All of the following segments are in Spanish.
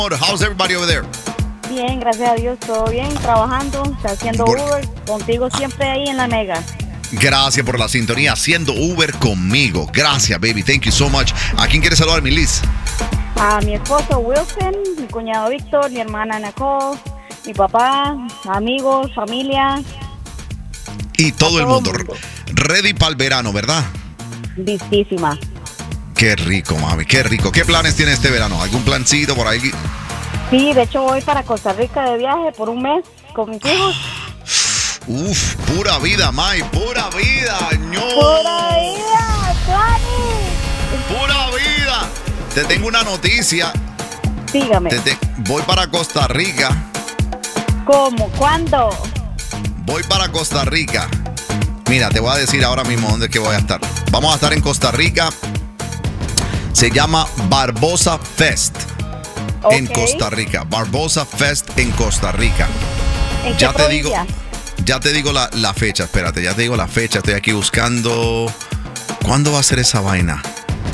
How's everybody over there? Bien, gracias a Dios, todo bien, trabajando, haciendo Uber, contigo siempre ahí en la Mega. Gracias por la sintonía, haciendo Uber conmigo. Gracias, baby, thank you so much. ¿A quién quieres saludar, mi Liz? A mi esposo Wilson, mi cuñado Víctor, mi hermana Nicole, mi papá, amigos, familia. Y todo el mundo. Ready para el verano, ¿verdad? Listísima. Qué rico, mami, qué rico. ¿Qué planes tiene este verano? ¿Algún plancito por ahí? Sí, de hecho voy para Costa Rica de viaje por un mes con mis hijos. Uf, pura vida, May, pura vida, ño. ¡Pura vida, Tony! ¡Pura vida! Te tengo una noticia. Dígame. Voy para Costa Rica. ¿Cómo? ¿Cuándo? Voy para Costa Rica. Mira, te voy a decir ahora mismo dónde es que voy a estar. Vamos a estar en Costa Rica. Se llama Barbosa Fest. Okay. En Costa Rica. Barbosa Fest en Costa Rica. ¿En qué provincia? Ya te digo la fecha, espérate, ya te digo la fecha. Estoy aquí buscando. ¿Cuándo va a ser esa vaina?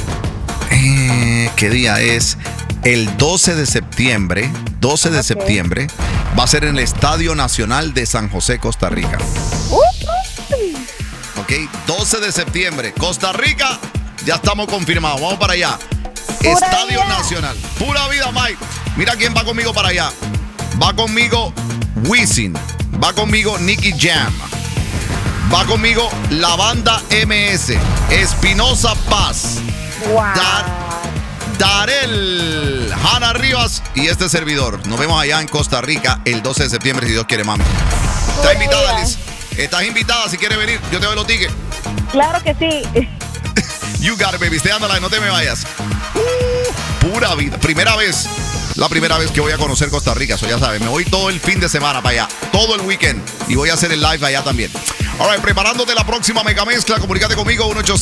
¿Qué día es? El 12 de septiembre. 12 de septiembre. Va a ser en el Estadio Nacional de San José, Costa Rica. Ok, 12 de septiembre. Costa Rica, ya estamos confirmados. Vamos para allá. Estadio Nacional. Pura vida, Mike. Mira quién va conmigo para allá. Va conmigo Wisin. Va conmigo Nicky Jam. Va conmigo la banda MS. Espinosa Paz. Wow. Darel, Hanna Rivas y este servidor. Nos vemos allá en Costa Rica el 12 de septiembre, si Dios quiere, mami. Estás invitada, Liz. Estás invitada si quieres venir. Yo te doy los tickets. Claro que sí. You got it, baby. Stay on the line, no te me vayas. Pura vida. La primera vez que voy a conocer Costa Rica, eso ya sabes. Me voy todo el fin de semana para allá, todo el weekend. Y voy a hacer el live allá también. All right, preparándote la próxima mega mezcla. Comunícate conmigo,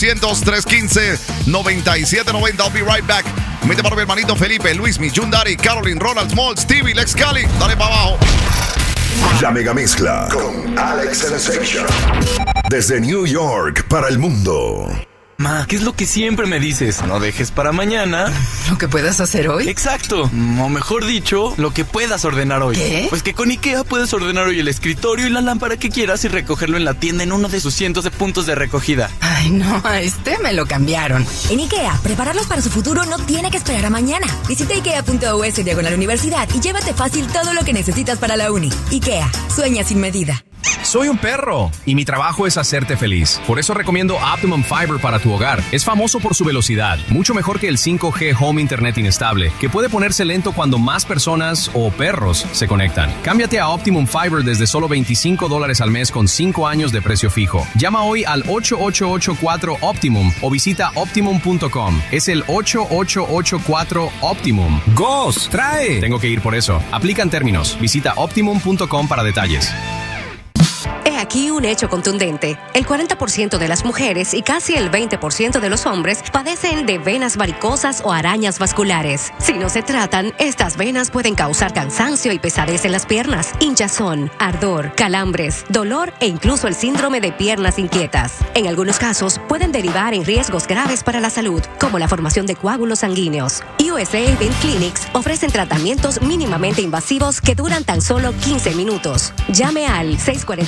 1-800-315-9790. I'll be right back. Mete para mi hermanito Felipe, Luismi, Jundari, Caroline, Ronald, Small, Stevie, Lex Cali. Dale para abajo. La mega mezcla con Alex Sensation. Desde New York para el mundo. Ma, ¿qué es lo que siempre me dices? No dejes para mañana ¿lo que puedas hacer hoy? Exacto, o mejor dicho, lo que puedas ordenar hoy. ¿Qué? Pues que con IKEA puedes ordenar hoy el escritorio y la lámpara que quieras y recogerlo en la tienda en uno de sus cientos de puntos de recogida. Ay, no, a este me lo cambiaron. En IKEA, prepararlos para su futuro no tiene que esperar a mañana. Visita IKEA.us/universidad y llévate fácil todo lo que necesitas para la uni. IKEA, sueña sin medida. Soy un perro y mi trabajo es hacerte feliz. Por eso recomiendo Optimum Fiber para tu hogar. Es famoso por su velocidad, mucho mejor que el 5G Home Internet inestable, que puede ponerse lento cuando más personas o perros se conectan. Cámbiate a Optimum Fiber desde solo $25 al mes con 5 años de precio fijo. Llama hoy al 8884-OPTIMUM o visita Optimum.com. Es el 8884-OPTIMUM. ¡Gos! ¡Trae! Tengo que ir por eso. Aplican términos. Visita Optimum.com para detalles. He aquí un hecho contundente. El 40% de las mujeres y casi el 20% de los hombres padecen de venas varicosas o arañas vasculares. Si no se tratan, estas venas pueden causar cansancio y pesadez en las piernas, hinchazón, ardor, calambres, dolor e incluso el síndrome de piernas inquietas. En algunos casos, pueden derivar en riesgos graves para la salud, como la formación de coágulos sanguíneos. USA Vein Clinics ofrecen tratamientos mínimamente invasivos que duran tan solo 15 minutos. Llame al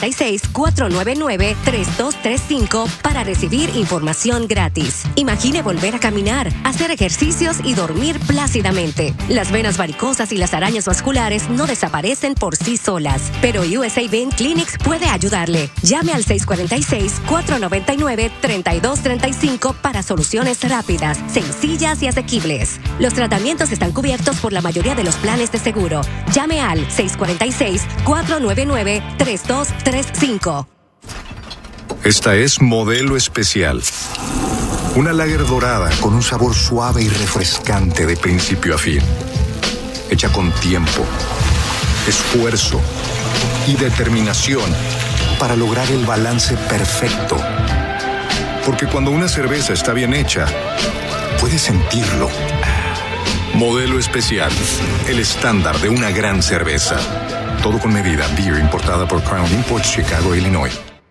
646-499-3235 para recibir información gratis. Imagine volver a caminar, hacer ejercicios y dormir plácidamente. Las venas varicosas y las arañas vasculares no desaparecen por sí solas, pero USA Vein Clinics puede ayudarle. Llame al 646-499-3235 para soluciones rápidas, sencillas y asequibles. Los tratamientos están cubiertos por la mayoría de los planes de seguro. Llame al 646-499-3235. Esta es Modelo Especial. Una lager dorada con un sabor suave y refrescante de principio a fin. Hecha con tiempo, esfuerzo y determinación para lograr el balance perfecto. Porque cuando una cerveza está bien hecha, puedes sentirlo. Modelo Especial, el estándar de una gran cerveza. Todo con medida. Beer importada por Crown Imports, Chicago, Illinois.